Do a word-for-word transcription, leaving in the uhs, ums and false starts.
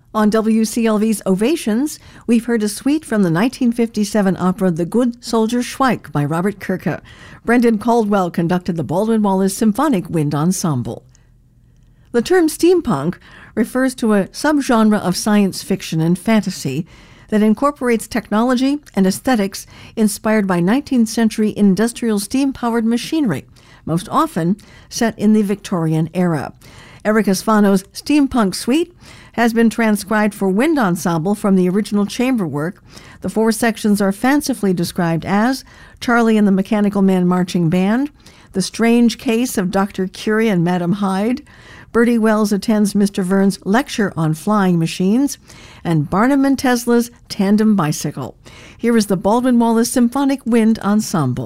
On W C L V's Ovations, we've heard a suite from the nineteen fifty-seven opera The Good Soldier Schweik by Robert Kirke. Brendan Caldwell conducted the Baldwin Wallace Symphonic Wind Ensemble. The term steampunk refers to a subgenre of science fiction and fantasy that incorporates technology and aesthetics inspired by nineteenth century industrial steam-powered machinery, most often set in the Victorian era. Erica Svano's Steampunk Suite has been transcribed for wind ensemble from the original chamber work. The four sections are fancifully described as Charlie and the Mechanical Man Marching Band, The Strange Case of Doctor Curie and Madam Hyde, Bertie Wells attends Mister Verne's lecture on flying machines, and Barnum and Tesla's tandem bicycle. Here is the Baldwin Wallace Symphonic Wind Ensemble.